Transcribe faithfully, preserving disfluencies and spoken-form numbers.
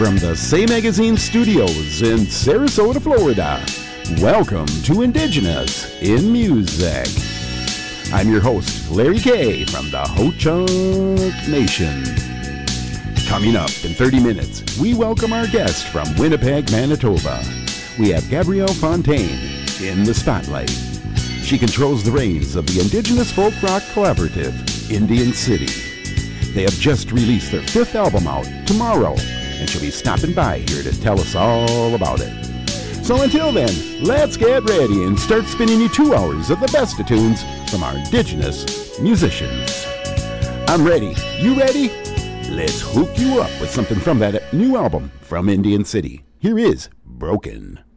From the Say Magazine studios in Sarasota, Florida, welcome to Indigenous in Music. I'm your host, Larry Kay from the Ho-Chunk Nation. Coming up in thirty minutes, we welcome our guest from Winnipeg, Manitoba. We have Gabrielle Fontaine in the spotlight. She controls the reins of the Indigenous folk rock collaborative, Indian City. They have just released their fifth album out tomorrow, and she'll be stopping by here to tell us all about it. So until then, let's get ready and start spinning you two hours of the best of tunes from our Indigenous musicians. I'm ready. You ready? Let's hook you up with something from that new album from Indian City. Here is Broken.